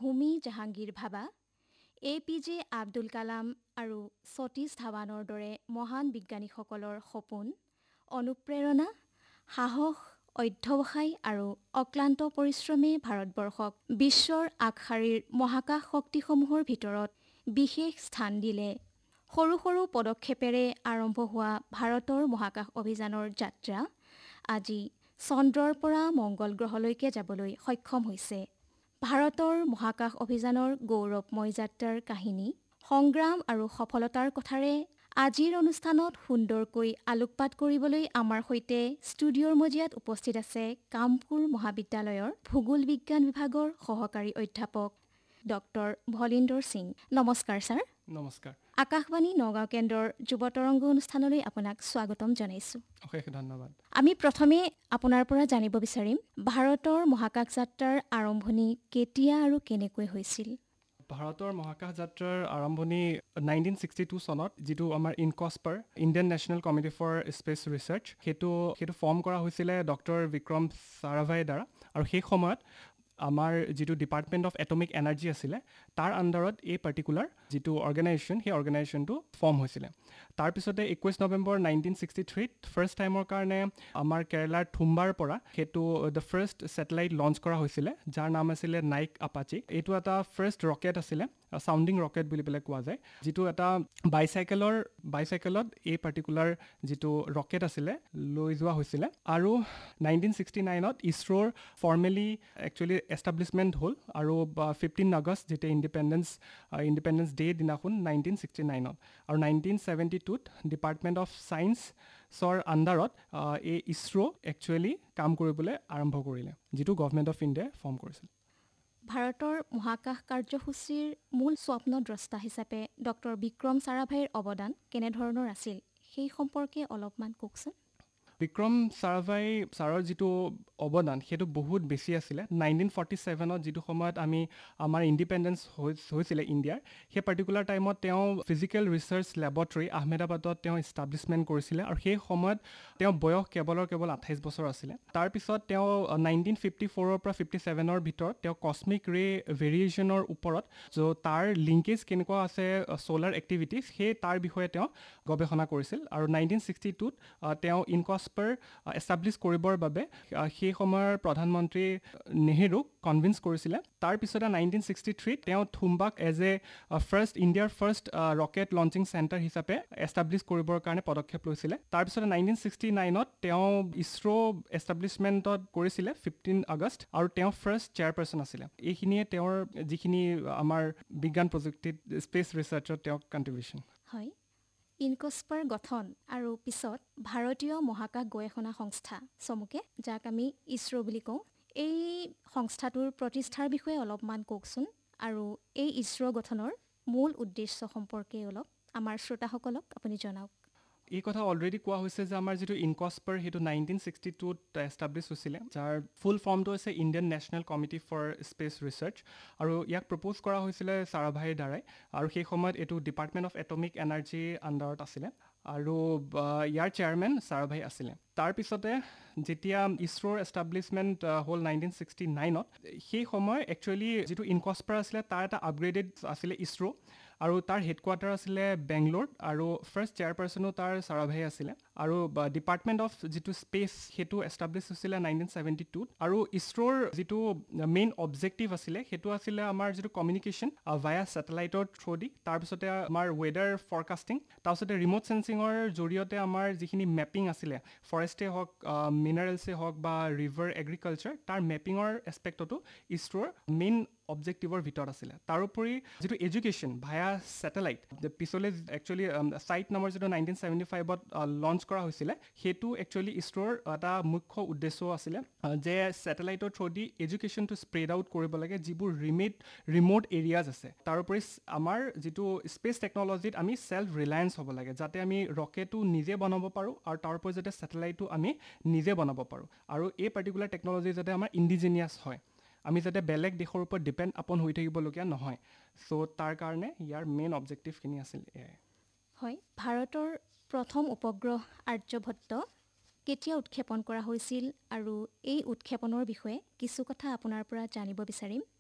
হোমী জাহাংগীৰ ভাবা, APJ আব্দুল কালাম আৰু সতীশ ধাৱানৰ দৰে মহান বিজ্ঞানীসকলৰ সপোন, অনুপ্ৰেৰণা, সাহস, অধ্যৱসায় আৰু অক্লান্ত পৰিশ্ৰমে ভাৰতবৰ্ষক বিশ্বৰ আগশাৰীৰ মহাকাশ শক্তিসমূহৰ ভিতৰত বিশেষ স্থান দিলে। সৰু সৰু পদক্ষেপেৰে আৰম্ভ হোৱা ভাৰতৰ মহাকাশ অভিযানৰ যাত্ৰা আজি চন্দ্ৰৰ পৰা মংগল গ্ৰহলৈকে যাবলৈ সক্ষম হৈছে। ভাৰতৰ মহাকাশ অভিযানৰ গৌৰৱময় যাত্ৰাৰ কাহিনী, সংগ্ৰাম আৰু সফলতাৰ কথাৰে আজিৰ অনুষ্ঠানত সুন্দৰকৈ আলোকপাত কৰিবলৈ আমাৰ সৈতে ষ্টুডিঅ'ৰ মজিয়াত উপস্থিত আছে কামপুৰ মহাবিদ্যালয়ৰ ভূগোল বিজ্ঞান বিভাগৰ সহকাৰী অধ্যাপক ডক্টৰ ভলিন্দৰ সিং। নমস্কাৰ ছাৰ। নমস্কাৰ। আকাশবাণী নগাঁও কেন্দ্ৰৰ যুৱতৰংগ অনুষ্ঠানলৈ আপোনাক স্বাগতম জনাইছোঁ। অশেষ ধন্যবাদ। আমি প্ৰথমে আপোনাৰ পৰা জানিব বিচাৰিম ভাৰতৰ মহাকাশ যাত্ৰাৰ আৰম্ভণি কেতিয়া আৰু কেনেকৈ হৈছিল? ভাৰতৰ মহাকাশ যাত্ৰাৰ আৰম্ভণি 1962 চনত, যিটো আমাৰ ইনকস্পাৰ Indian national committee for space research, সেইটো ফৰ্ম কৰা হৈছিলে ডক্টৰ বিক্ৰম সাৰাভাইৰ দ্বাৰা। আৰু সেই সময়ত আমাৰ যিটো ডিপাৰ্টমেণ্ট অফ এটমিক এনাৰ্জি আছিলে, তাৰ আণ্ডাৰত এই পাৰ্টিকুলাৰ যিটো অৰ্গেনাইজেশ্যন, সেই অৰ্গেনাইজেশ্যনটো ফৰ্ম হৈছিলে। তাৰপিছতে 21 নৱেম্বৰ 1963 ফাৰ্ষ্ট টাইমৰ কাৰণে আমাৰ কেৰেলাৰ থুম্বাৰ পৰা সেইটো দ্য ফাৰ্ষ্ট ছেটেলাইট লঞ্চ কৰা হৈছিলে, যাৰ নাম আছিলে নাইক আপাচি। এইটো এটা ফাৰ্ষ্ট ৰকেট আছিলে, চাউণ্ডিং ৰকেট বুলি পেলাই কোৱা যায়, যিটো এটা বাইচাইকেলত এই পাৰ্টিকুলাৰ যিটো ৰকেট আছিলে লৈ যোৱা হৈছিলে। আৰু 1969ত ইছৰোৰ ফৰ্মেলি একচুৱেলি এষ্টাব্লিছমেণ্ট হ'ল, আৰু 15 আগষ্ট যেতিয়া ইণ্ডিপেণ্ডেঞ্চ ডে দিনাখন 1969ত। আৰু 1972ত ডিপাৰ্টমেণ্ট অফ ছায়েন্সৰ আণ্ডাৰত এই ইছৰো একচুৱেলি কাম কৰিবলৈ আৰম্ভ কৰিলে, যিটো গভৰ্ণমেণ্ট অফ ইণ্ডিয়াই ফৰ্ম কৰিছিল। ভাৰতৰ মহাকাশ কাৰ্যসূচীৰ মূল স্বপ্নদ্ৰষ্টা হিচাপে ডক্টৰ বিক্ৰম সাৰাভাইৰ অৱদান কেনেধৰণৰ আছিল, সেই সম্পৰ্কে অলপমান কওকচোন। বিক্ৰম সাৰাভাই ছাৰৰ যিটো অৱদান সেইটো বহুত বেছি আছিলে। 1947ত যিটো সময়ত আমাৰ ইণ্ডিপেণ্ডেঞ্চ হৈছিলে ইণ্ডিয়াৰ, সেই পাৰ্টিকুলাৰ টাইমত তেওঁ ফিজিকেল ৰিচাৰ্চ লেবৰেটৰী আহমেদাবাদত তেওঁ ইষ্টাব্লিছমেণ্ট কৰিছিলে। আৰু সেই সময়ত তেওঁৰ বয়স কেৱল 28 বছৰ আছিলে। তাৰপিছত তেওঁ 1954ৰ পৰা 57ৰ ভিতৰত তেওঁ কছমিক ৰে ভেৰিয়েশ্যনৰ ওপৰত তাৰ লিংকেজ কেনেকুৱা আছে ছ'লাৰ এক্টিভিটিজ, সেই তাৰ বিষয়ে তেওঁ গৱেষণা কৰিছিল। আৰু 1962ত তেওঁ ইনকস্পাৰ এষ্টাব্লিছ কৰিবৰ বাবে সেই সময়ৰ প্ৰধানমন্ত্ৰী নেহেৰুক কনভিন্স কৰিছিলে। তাৰপিছতে 1963ত তেওঁ থুম্বাক ইণ্ডিয়াৰ ফাৰ্ষ্ট ৰকেট লঞ্চিং চেণ্টাৰ হিচাপে এষ্টাব্লিছ কৰিবৰ কাৰণে পদক্ষেপ লৈছিলে। তাৰপিছতে 1969ত তেওঁ ইছৰো এষ্টাব্লিছমেণ্টত কৰিছিলে 15 আগষ্ট, আৰু তেওঁ ফাৰ্ষ্ট চেয়াৰপাৰ্চন আছিলে। এইখিনিয়ে তেওঁৰ যিখিনি আমাৰ বিজ্ঞান প্ৰযুক্তিত স্পেচ ৰিচাৰ্চত তেওঁৰ কণ্ট্ৰিবিউশ্যন। হয়, ইনকস্পাৰ গঠন আৰু পিছত ভাৰতীয় মহাকাশ গৱেষণা সংস্থা চমুকে, যাক আমি ইছৰো বুলি কওঁ, এই সংস্থাটোৰ প্ৰতিষ্ঠাৰ বিষয়ে অলপমান কওকচোন, আৰু এই ইছৰো গঠনৰ মূল উদ্দেশ্য সম্পৰ্কে অলপ আমাৰ শ্ৰোতাসকলক আপুনি জনাওক। এই কথা অলৰেডি কোৱা হৈছে যে আমাৰ যিটো ইনকস্পাৰ সেইটো 1962ত এষ্টাব্লিছ হৈছিলে, যাৰ ফুল ফৰ্মটো হৈছে Indian national committee for space research. আৰু ইয়াক প্ৰপ'জ কৰা হৈছিলে সাৰাভাইৰ দ্বাৰাই, আৰু সেই সময়ত এইটো ডিপাৰ্টমেণ্ট অফ এটমিক এনাৰ্জিৰ আণ্ডাৰত আছিলে, আৰু ইয়াৰ চেয়াৰমেন সাৰাভাই আছিলে। তাৰপিছতে যেতিয়া ইছৰোৰ এষ্টাব্লিছমেণ্ট হ'ল 1969ত, সেই সময় একচুৱেলি যিটো ইনকস্পাৰ আছিলে তাৰ এটা আপগ্ৰেডেড আছিলে ইছৰো, আৰু তাৰ হেডকোৱাৰ্টাৰ আছিলে বেংগলোৰ, আৰু ফাৰ্ষ্ট চেয়াৰপাৰ্চনো তাৰ সাৰাভাই আছিলে। আৰু ডিপাৰ্টমেণ্ট অফ যিটো স্পেচ সেইটো এষ্টাব্লিছ হৈছিলে 1972ত। আৰু ইছৰোৰ যিটো মেইন অবজেক্টিভ আছিলে সেইটো আছিলে আমাৰ যিটো কমিউনিকেশ্যন ভায়া ছেটেলাইটৰ থ্ৰুদি, তাৰপিছতে আমাৰ ৱেডাৰ ফৰকাষ্টিং, তাৰপিছতে ৰিম'ট চেন্সিঙৰ জৰিয়তে আমাৰ যিখিনি মেপিং আছিলে, ফৰেষ্টেই হওক, মিনাৰেলছেই হওক বা ৰিভাৰ এগ্ৰিকালচাৰ, তাৰ মেপিঙৰ এছপেক্টতো ইছৰোৰ মেইন অবজেক্টিভৰ ভিতৰত আছিলে। তাৰোপৰি যিটো এডুকেশ্যন ভায়া ছেটেলাইট, পিছলৈ একচুৱেলি ছাইট নম্বৰ যিটো 1975ত লঞ্চ কৰা হৈছিলে, সেইটো একচুৱেলি ইছৰোৰ এটা মুখ্য উদ্দেশ্য আছিলে যে ছেটেলাইটৰ থ্ৰুদি এডুকেশ্যনটো স্প্ৰেড আউট কৰিব লাগে যিবোৰ ৰিম'ট এৰিয়াজ আছে। তাৰোপৰি আমাৰ যিটো স্পেচ টেকন'লজিত আমি ছেল্ফ ৰিলায়েঞ্চ হ'ব লাগে, যাতে আমি ৰকেটো নিজে বনাব পাৰোঁ, আৰু তাৰোপৰি যাতে ছেটেলাইটো আমি নিজে বনাব পাৰোঁ, আৰু এই পাৰ্টিকুলাৰ টেকন'লজি যাতে আমাৰ ইণ্ডিজিনিয়াছ হয়, আমি যাতে বেলেগ দেশৰ ওপৰত ডিপেণ্ড আপন হৈ থাকিবলগীয়া নহয়। ছ' তাৰ কাৰণে ইয়াৰ মেইন অবজেক্টিভখিনি আছিল এয়াই। হয়, ভাৰতৰ প্ৰথম উপগ্ৰহ আৰ্যভট্ট কেতিয়া উৎক্ষেপণ কৰা হৈছিল, আৰু এই উৎক্ষেপণৰ বিষয়ে কিছু কথা আপোনাৰ পৰা জানিব বিচাৰিম।